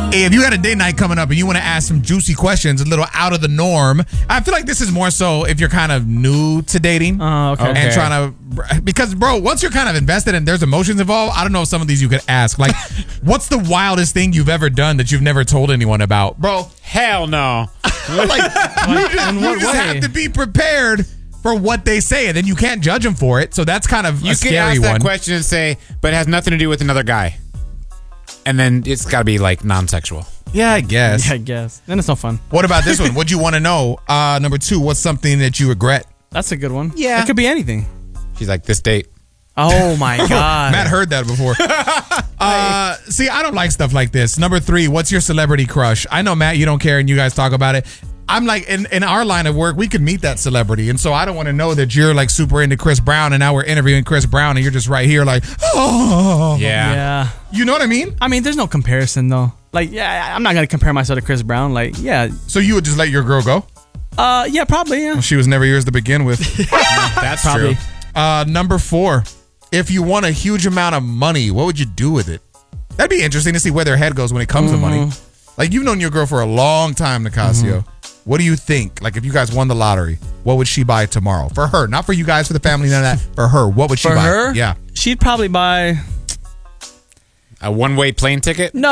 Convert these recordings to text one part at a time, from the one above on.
If you got a date night coming up and you want to ask some juicy questions, a little out of the norm, I feel like this is more so if you're kind of new to dating. Okay. And trying to, because bro, once you're kind of invested and there's emotions involved, I don't know if some of these you could ask. Like, what's the wildest thing you've ever done that you've never told anyone about? Bro, hell no. like, you just have to be prepared for what they say, and then you can't judge them for it. So that's kind of a scary one. You can ask that question and say, but it has nothing to do with another guy. And then it's got to be like non-sexual. Yeah, I guess. Yeah, I guess. Then it's no fun. What about this one? What'd you want to know? Number 2, what's something that you regret? That's a good one. Yeah. It could be anything. She's like, this date. Oh, my God. Matt heard that before. See, I don't like stuff like this. Number 3, what's your celebrity crush? I know, Matt, you don't care and you guys talk about it. I'm like, in our line of work, we could meet that celebrity. And so I don't want to know that you're like super into Chris Brown and now we're interviewing Chris Brown and you're just right here like, oh. Yeah. You know what I mean? I mean, there's no comparison, though. Like, yeah, I'm not going to compare myself to Chris Brown. Like, yeah. So you would just let your girl go? Yeah, probably, yeah. Well, she was never yours to begin with. That's Probably. true. Number 4, if you won a huge amount of money, what would you do with it? That'd be interesting to see where their head goes when it comes to money. Like, you've known your girl for a long time, Nicasio. What do you think? Like, if you guys won the lottery, what would she buy tomorrow? For her, not for you guys, for the family, none of that. For her, what would she For buy? her? Yeah. She'd probably buy... A one-way plane ticket? No.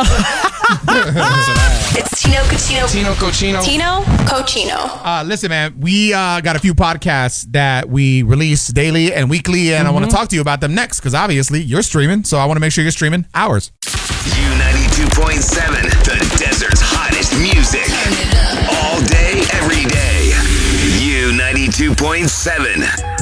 It's Tino Cochino. Tino Cochino. Tino Cochino. Listen, man, we got a few podcasts that we release daily and weekly, and I want to talk to you about them next because obviously you're streaming, so I want to make sure you're streaming ours. U92.7, the desert's hottest music. All day, every day. U92.7.